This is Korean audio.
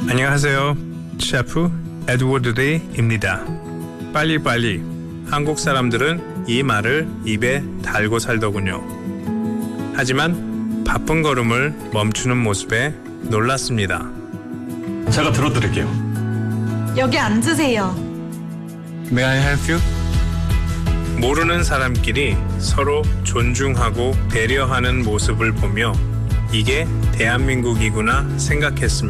안녕하세요. 셰프 에드워드 데이입니다. 빨리빨리. 한국 사람들은 이 말을 입에 달고 살더군요. 하지만 바쁜 걸음을 멈추는 모습에 놀랐습니다. 제가 들어드릴게요. 여기 앉으세요. May I help you? 모르는 사람끼리 서로 존중하고 배려하는 모습을 보며 이게 대한민국이구나 생각했습니다.